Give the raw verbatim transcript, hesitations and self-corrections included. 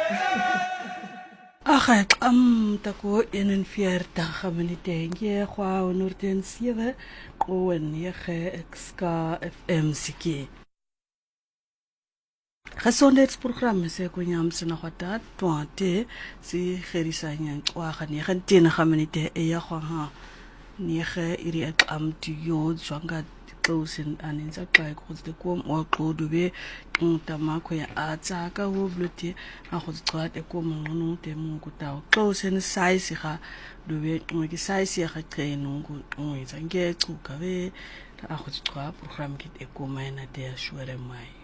Ag, ek am tako eenenveertig minute. Gee gwa honderd en sewe ko en nege ek ska F M siki. Gesondheidsprogram sê ko nyamse na kwata twante si gerisanya kwa ga negentien minute e ya gwa ha. Nege iri ek am tuyo zwanga close and aninsa xa go tse ko mo go dube ntama ko ya atsa ka go blote a go tswa te ko mo no te mo go ta close and size ga dube mo ke size ya ga tseno go mo itsa nge tsuka be a go tswa program ke te ko maina te shwere mai